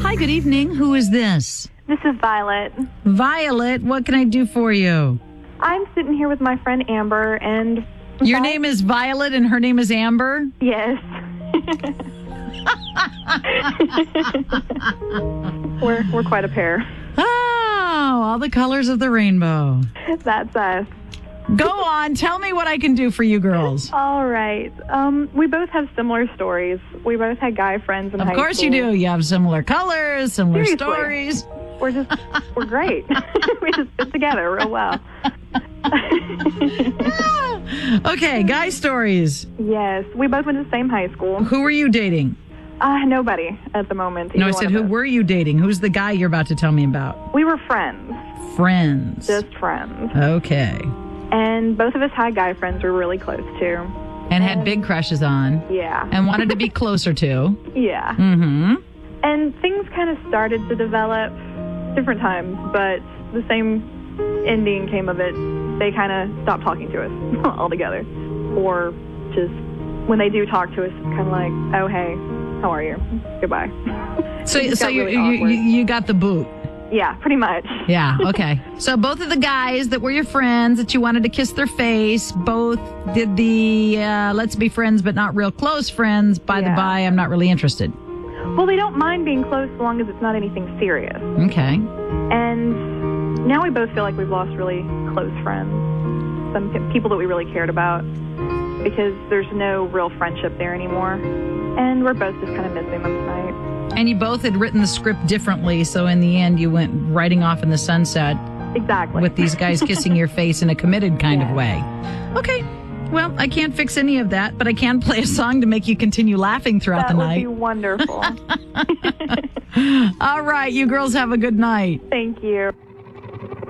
Hi, good evening. Who is this? This is Violet. Violet, what can I do for you? I'm sitting here with my friend Amber, and Your name is Violet and her name is Amber? yes, we're quite a pair. Oh, all the colors of the rainbow. That's us. Go on, tell me what I can do for you girls. All right. We both have similar stories. We both had guy friends in high Of school. course you do. You have similar colors, similar Seriously. stories. We're great. We just fit together real well. Okay, guy stories. Yes, we both went to the same high school. Who were you dating? Nobody at the moment. No, I either said, one who of us. were you dating? Who's the guy you're about to tell me about? We were friends, Friends. just friends. Okay. And both of us had guy friends we were really close to. And had big crushes on. Yeah. And wanted to be closer to. Yeah. Mm-hmm. And things kind of started to develop different times, but the same ending came of it. They kind of stopped talking to us altogether. Or just, when they do talk to us, kind of like, oh, hey, how are you? Goodbye. So It just got really you awkward. you got the boot. Yeah, pretty much. Yeah, okay. So both of the guys that were your friends that you wanted to kiss their face, both did the let's be friends but not real close friends. By the Yeah. by, I'm not really interested. Well, they don't mind being close as long as it's not anything serious. Okay. And now we both feel like we've lost really close friends, some people that we really cared about, because there's no real friendship there anymore. And we're both just kind of missing them tonight. And you both had written the script differently, so in the end you went riding off in the sunset Exactly. with these guys kissing your face in a committed kind of way. Okay. Well, I can't fix any of that, but I can play a song to make you continue laughing throughout that the would night. be wonderful. All right, you girls have a good night. Thank you.